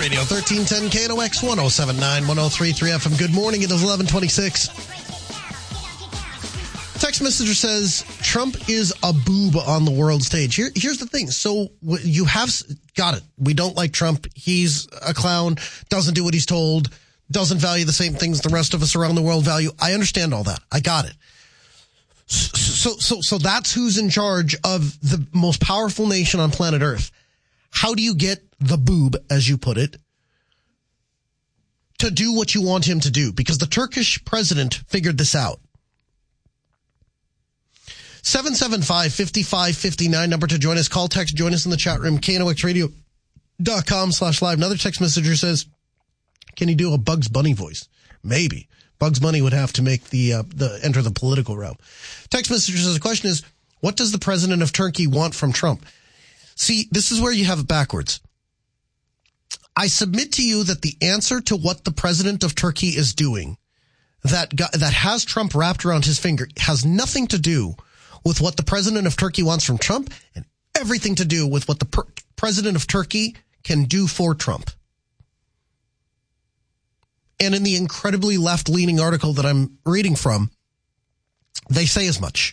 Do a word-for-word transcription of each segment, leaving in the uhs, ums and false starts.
Radio, thirteen ten K N O X, one oh seven point nine, one oh three point three F M. Good morning. It is eleven twenty-six. Text messenger says, Trump is a boob on the world stage. Here, here's the thing. So you have got it. We don't like Trump. He's a clown, doesn't do what he's told, doesn't value the same things the rest of us around the world value. I understand all that. I got it. So, so, so that's who's in charge of the most powerful nation on planet Earth. How do you get the boob, as you put it, to do what you want him to do? Because the Turkish president figured this out. seven seven five, five five five nine, number to join us. Call, text, join us in the chat room, K N O X radio dot com slash live. Another text messenger says, can you do a Bugs Bunny voice? Maybe. Bugs Bunny would have to make the, uh, the enter the political realm. Text messenger says, the question is, what does the president of Turkey want from Trump? See, this is where you have it backwards. I submit to you that the answer to what the president of Turkey is doing that that has Trump wrapped around his finger has nothing to do with what the president of Turkey wants from Trump and everything to do with what the per- president of Turkey can do for Trump. And in the incredibly left-leaning article that I'm reading from, they say as much.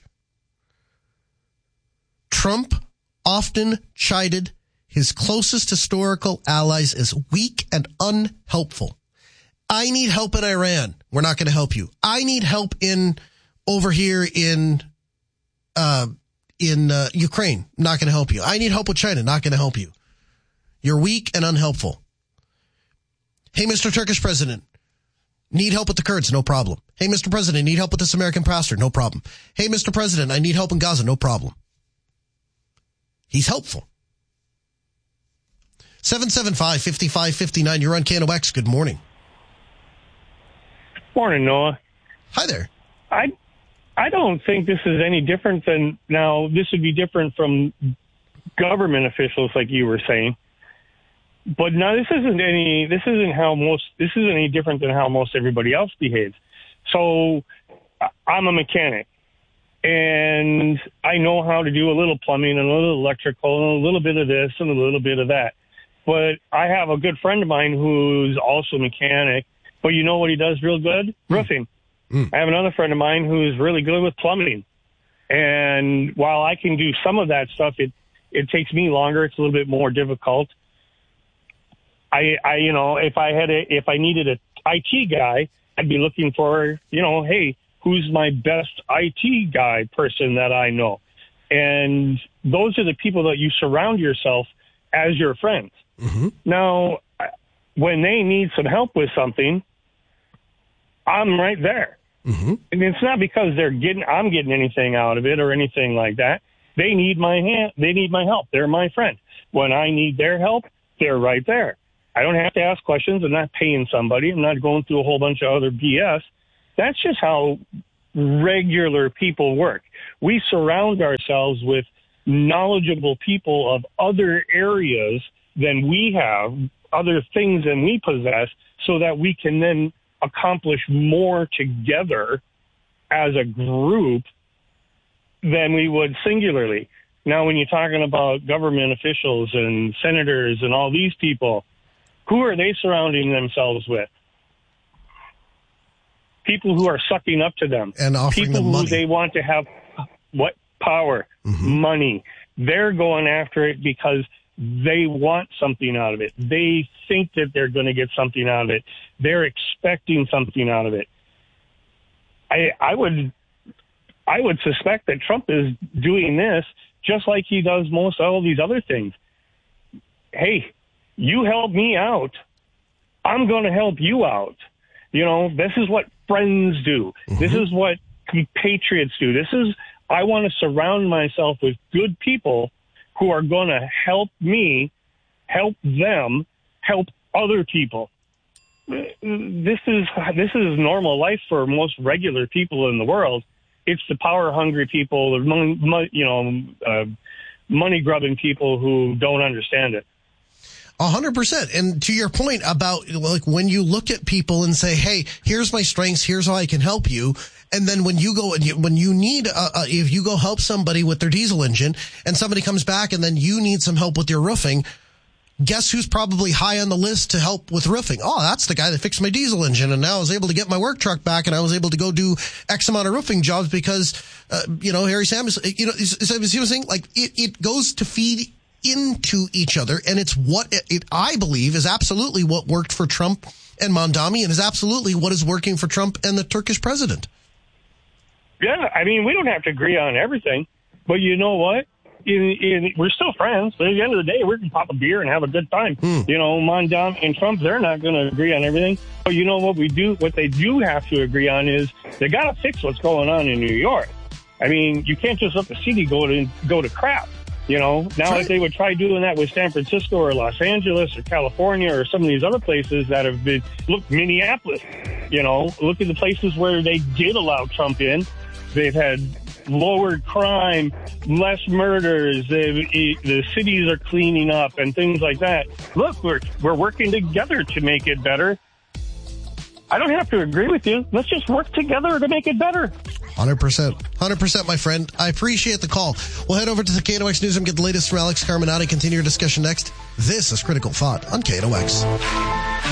Trump often chided his closest historical allies as weak and unhelpful. I need help in Iran. We're not going to help you. I need help in over here in uh, in uh, Ukraine. Not going to help you. I need help with China. Not going to help you. You're weak and unhelpful. Hey, Mister Turkish president, need help with the Kurds? No problem. Hey, Mister President, need help with this American pastor? No problem. Hey, Mister President, I need help in Gaza? No problem. He's helpful. seven seven five, five five five nine. You're on K N O X. Good morning. Morning, Noah. Hi there. I I don't think this is any different than, now, this would be different from government officials like you were saying. But no, this isn't any, this isn't how most, this isn't any different than how most everybody else behaves. So I'm a mechanic and I know how to do a little plumbing and a little electrical and a little bit of this and a little bit of that. But I have a good friend of mine who's also a mechanic, but you know what he does real good? Roofing. Mm. I have another friend of mine who's really good with plumbing. And while I can do some of that stuff, it, it takes me longer. It's a little bit more difficult. I, I, you know, if I had a, if I needed a I T guy, I'd be looking for, you know, hey, who's my best I T guy person that I know? And those are the people that you surround yourself as your friends. Mm-hmm. Now, when they need some help with something, I'm right there. Mm-hmm. And it's not because they're getting, I'm getting anything out of it or anything like that. They need my hand. They need my help. They're my friend. When I need their help, they're right there. I don't have to ask questions. I'm not paying somebody. I'm not going through a whole bunch of other B S. That's just how regular people work. We surround ourselves with knowledgeable people of other areas than we have, other things than we possess, so that we can then accomplish more together as a group than we would singularly. Now, when you're talking about government officials and senators and all these people, who are they surrounding themselves with? People who are sucking up to them. And offering people them money. Who they want to have what? Power, mm-hmm. money. They're going after it because they want something out of it. They think that they're going to get something out of it. They're expecting something out of it. I, I would, I would suspect that Trump is doing this just like he does most all these other things. Hey, you help me out, I'm going to help you out. You know, this is what friends do. Mm-hmm. This is what compatriots do. This is, I want to surround myself with good people who are going to help me, help them, help other people. This is this is normal life for most regular people in the world. It's the power-hungry people, the money, you know, uh, money-grubbing people who don't understand it. A hundred percent. And to your point about like when you look at people and say, hey, here's my strengths, here's how I can help you. And then when you go and you, when you need, uh, uh, if you go help somebody with their diesel engine and somebody comes back and then you need some help with your roofing, guess who's probably high on the list to help with roofing? Oh, that's the guy that fixed my diesel engine, and now I was able to get my work truck back, and I was able to go do X amount of roofing jobs because, uh, you know, Harry Samuels, you know, you see what I'm saying? Like, it, it goes to feed into each other, and it's what it, it, I believe, is absolutely what worked for Trump and Mondami, and is absolutely what is working for Trump and the Turkish president. Yeah, I mean, we don't have to agree on everything, but you know what? In, in, we're still friends, but at the end of the day, we can pop a beer and have a good time. Hmm. You know, Mondami and Trump, they're not going to agree on everything. But you know what we do? What they do have to agree on is they got to fix what's going on in New York. I mean, you can't just let the city go to go to crap. You know, now right. If they would try doing that with San Francisco or Los Angeles or California or some of these other places that have been, look, Minneapolis, you know, look at the places where they did allow Trump in. They've had lowered crime, less murders, they've, the cities are cleaning up and things like that. Look, we're, we're working together to make it better. I don't have to agree with you. Let's just work together to make it better. one hundred percent. one hundred percent, my friend. I appreciate the call. We'll head over to the K N O X Newsroom, get the latest from Alex Carminati, continue our discussion next. This is Critical Thought on K N O X.